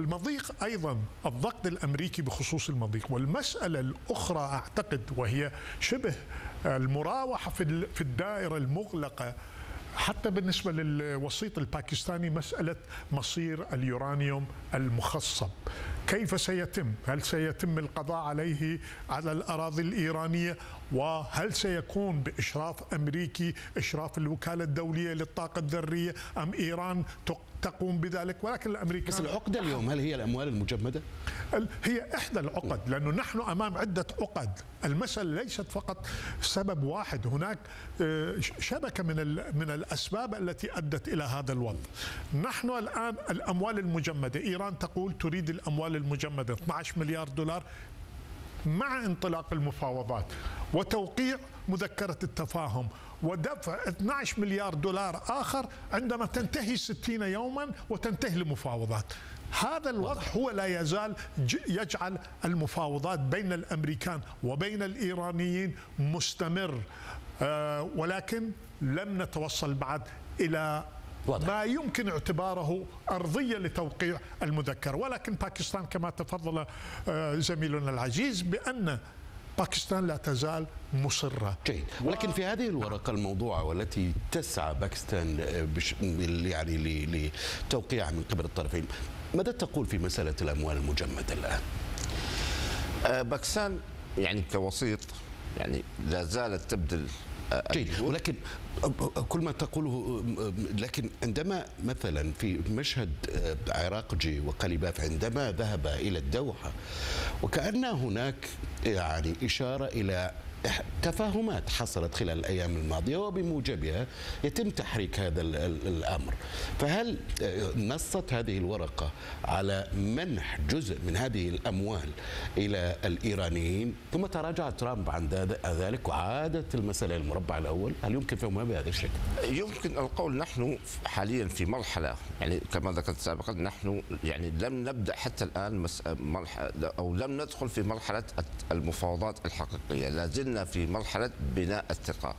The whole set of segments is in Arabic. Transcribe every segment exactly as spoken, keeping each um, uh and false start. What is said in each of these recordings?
والمضيق أيضا الضغط الأمريكي بخصوص المضيق. والمسألة الأخرى أعتقد وهي شبه المراوحة في الدائرة المغلقة حتى بالنسبة للوسيط الباكستاني، مسألة مصير اليورانيوم المخصب كيف سيتم؟ هل سيتم القضاء عليه على الأراضي الإيرانية؟ وهل سيكون بإشراف أمريكي، إشراف الوكالة الدولية للطاقة الذرية، أم إيران تقوم بذلك؟ ولكن الأمريكان بس العقدة اليوم هل هي الأموال المجمدة؟ هي إحدى العقد، لأنه نحن أمام عدة عقد. المسألة ليست فقط سبب واحد، هناك شبكة من من الأسباب التي أدت إلى هذا الوضع. نحن الآن الأموال المجمدة، إيران تقول تريد الأموال المجمدة اثني عشر مليار دولار مع انطلاق المفاوضات وتوقيع مذكرة التفاهم ودفع اثني عشر مليار دولار آخر عندما تنتهي ستين يوما وتنتهي المفاوضات. هذا الوضع هو لا يزال يجعل المفاوضات بين الأمريكان وبين الإيرانيين مستمر، آه ولكن لم نتوصل بعد إلى واضح. ما يمكن اعتباره أرضية لتوقيع المذكرة. ولكن باكستان كما تفضل زميلنا العزيز بأن باكستان لا تزال مصرة. جيد. ولكن في هذه الورقة الموضوعة والتي تسعى باكستان بش يعني لتوقيعها من قبل الطرفين، ماذا تقول في مسألة الأموال المجمدة الآن؟ باكستان يعني كوسيط يعني لا زالت تبذل جيد، ولكن كل ما تقوله، لكن عندما مثلا في مشهد عراقجي وقليباف عندما ذهب إلى الدوحة وكأن هناك يعني إشارة إلى تفاهمات حصلت خلال الأيام الماضية وبموجبها يتم تحريك هذا الأمر، فهل نصت هذه الورقة على منح جزء من هذه الأموال إلى الإيرانيين ثم تراجع ترامب عن ذلك وعادت المسألة المربع الأول؟ هل يمكن فهمها بهذا الشكل؟ يمكن القول نحن حاليا في مرحلة يعني كما ذكرت سابقا، نحن يعني لم نبدأ حتى الآن مرحلة أو لم ندخل في مرحلة المفاوضات الحقيقية، لا زلنا في مرحلة بناء الثقة.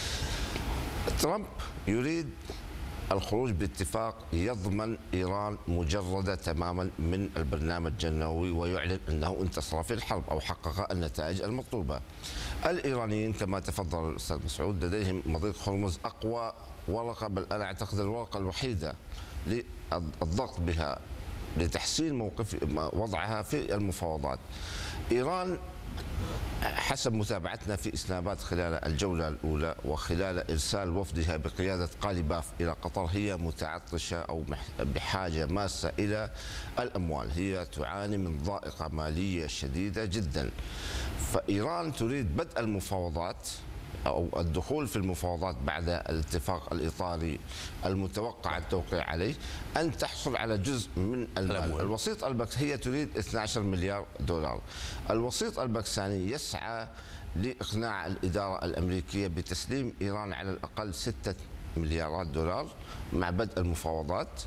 ترامب يريد الخروج باتفاق يضمن إيران مجردة تماما من البرنامج النووي ويعلن أنه انتصر في الحرب أو حقق النتائج المطلوبة. الإيرانيين كما تفضل الأستاذ مسعود لديهم مضيق هرمز أقوى ورقة، بل أنا أعتقد الورقة الوحيدة للضغط بها لتحسين موقف وضعها في المفاوضات. إيران حسب متابعتنا في إسنابات خلال الجولة الأولى وخلال إرسال وفدها بقيادة قاليباف إلى قطر هي متعطشة أو بحاجة ماسة إلى الأموال، هي تعاني من ضائقة مالية شديدة جدا. فإيران تريد بدء المفاوضات أو الدخول في المفاوضات بعد الاتفاق الإطاري المتوقع التوقيع عليه أن تحصل على جزء من المال. الوسيط الباكستاني هي تريد اثني عشر مليار دولار. الوسيط الباكستاني يسعى لإقناع الإدارة الأمريكية بتسليم إيران على الأقل ستة مليارات دولار مع بدء المفاوضات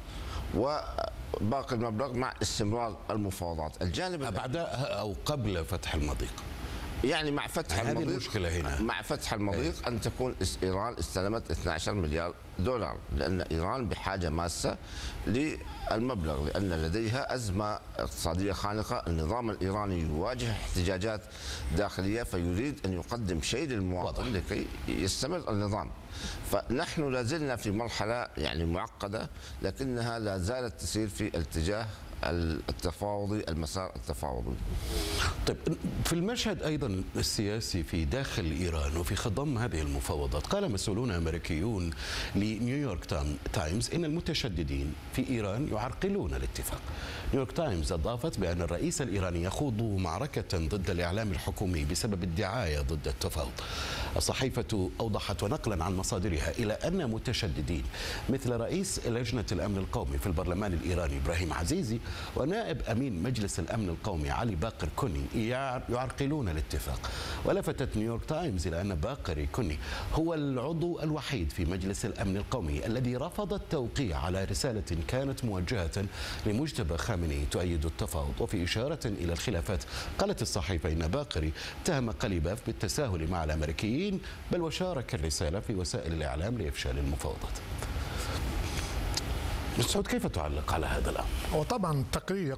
وباقي المبلغ مع استمرار المفاوضات. الجانب بعد أو قبل فتح المضيق، يعني مع فتح هذه المضيق المشكلة هنا. مع فتح المضيق أن تكون إيران استلمت اثني عشر مليار دولار، لأن إيران بحاجة ماسة للمبلغ، لأن لديها أزمة اقتصادية خانقة. النظام الإيراني يواجه احتجاجات داخلية فيريد أن يقدم شيء للمواطن لكي يستمر النظام. فنحن لازلنا في مرحلة يعني معقدة، لكنها لا زالت تسير في الاتجاه التفاوضي، المسار التفاوضي. طيب في المشهد ايضا السياسي في داخل ايران وفي خضم هذه المفاوضات، قال مسؤولون امريكيون لنيويورك تايمز ان المتشددين في ايران يعرقلون الاتفاق. نيويورك تايمز اضافت بان الرئيس الايراني يخوض معركه ضد الاعلام الحكومي بسبب الدعايه ضد التفاوض. الصحيفه اوضحت ونقلا عن مصادرها الى ان متشددين مثل رئيس لجنه الامن القومي في البرلمان الايراني ابراهيم عزيزي ونائب امين مجلس الامن القومي علي باقر كوني يعرقلون الاتفاق. ولفتت نيويورك تايمز الى ان باقر كوني هو العضو الوحيد في مجلس الامن القومي الذي رفض التوقيع على رساله كانت موجهه لمجتبى خامنئي تؤيد التفاوض. وفي اشاره الى الخلافات قالت الصحيفه ان باقري اتهم قليباف بالتساهل مع الامريكيين بل وشارك الرساله في وسائل الاعلام لافشال المفاوضات. مسعود كيف تعلق على هذا الامر؟ وطبعا التقرير